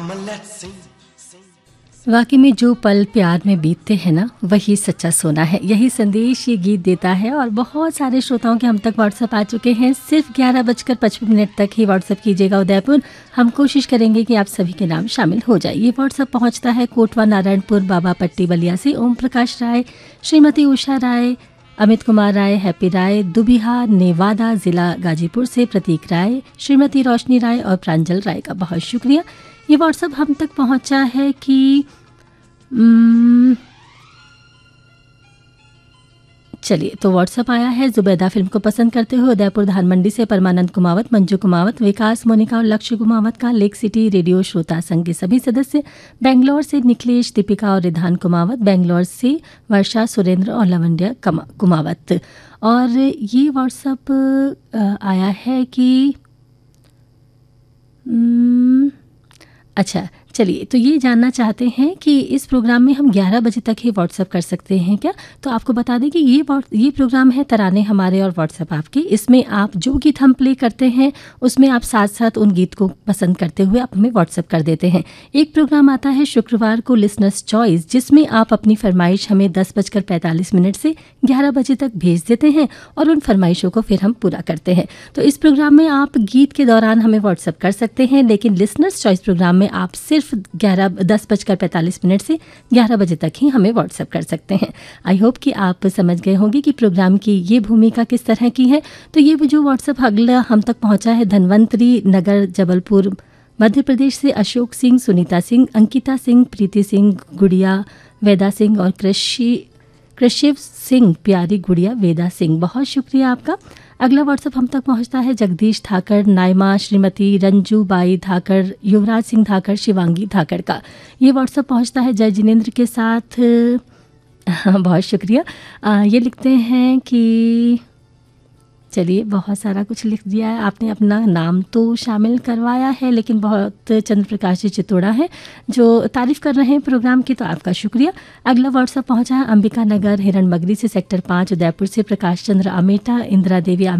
वाकई में जो पल प्यार में बीतते हैं ना, वही सच्चा सोना है। यही संदेश ये गीत देता है। और बहुत सारे श्रोताओं के हम तक व्हाट्सएप आ चुके हैं। सिर्फ 11:55 तक ही व्हाट्सएप कीजिएगा उदयपुर। हम कोशिश करेंगे कि आप सभी के नाम शामिल हो जाए। ये व्हाट्सएप पहुंचता है कोटवा नारायणपुर बाबा पट्टी बलिया से ओम प्रकाश राय, श्रीमती उषा राय, अमित कुमार राय, हैप्पी राय, दुबिहा नेवादा जिला गाजीपुर से प्रतीक राय, श्रीमती रोशनी राय और प्रांजल राय का बहुत शुक्रिया। ये व्हाट्सएप हम तक पहुंचा है कि चलिए, तो व्हाट्सएप आया है। जुबैदा फिल्म को पसंद करते हुए उदयपुर धान मंडी से परमानंद कुमावत, मंजू कुमावत, विकास मोनिका और लक्ष्य कुमावत का लेक सिटी रेडियो श्रोता संघ के सभी सदस्य, बेंगलोर से निखिलेश, दीपिका और रिधान कुमावत, बेंगलोर से वर्षा, सुरेंद्र और लवंडिया कुमावत। और ये व्हाट्सएप आया है कि अच्छा, चलिए, तो ये जानना चाहते हैं कि इस प्रोग्राम में हम 11 बजे तक ही व्हाट्सएप कर सकते हैं क्या? तो आपको बता दें कि ये प्रोग्राम है तराने हमारे और व्हाट्सएप आपके। इसमें आप जो गीत हम प्ले करते हैं उसमें आप साथ साथ उन गीत को पसंद करते हुए आप हमें व्हाट्सएप कर देते हैं। एक प्रोग्राम आता है शुक्रवार को, लिसनर्स चॉइस, जिसमें आप अपनी फरमाइश हमें 10:45 से 11 बजे तक भेज देते हैं और उन फरमाइशों को फिर हम पूरा करते हैं। तो इस प्रोग्राम में आप गीत के दौरान हमें व्हाट्सएप कर सकते हैं, लेकिन लिसनर्स चॉइस प्रोग्राम में आप सिर्फ 10:45 से 11 बजे तक ही हमें व्हाट्सएप कर सकते हैं। आई होप कि आप समझ गए होंगे कि प्रोग्राम की ये भूमिका किस तरह की है। तो ये जो व्हाट्सएप अगला हम तक पहुंचा है धनवंतरी नगर जबलपुर मध्य प्रदेश से अशोक सिंह, सुनीता सिंह, अंकिता सिंह, प्रीति सिंह, गुड़िया वेदा सिंह और कृषिव सिंह, प्यारी गुड़िया वेदा सिंह, बहुत शुक्रिया आपका। अगला व्हाट्सएप हम तक पहुंचता है जगदीश धाकर, नायमा, श्रीमती रंजू बाई धाकर, युवराज सिंह धाकर, शिवांगी धाकर का। ये व्हाट्सएप पहुंचता है जय जिनेंद्र के साथ। बहुत शुक्रिया। ये लिखते हैं कि चलिए, बहुत सारा कुछ लिख दिया है आपने। अपना नाम तो शामिल करवाया है, लेकिन बहुत चंद्र प्रकाश जी चितोड़ा हैं जो तारीफ कर रहे हैं प्रोग्राम की, तो आपका शुक्रिया। अगला व्हाट्सएप पहुंचा है अंबिका नगर हिरण मगरी से सेक्टर 5 उदयपुर से प्रकाश चंद्र अमेटा, इंदिरा देवी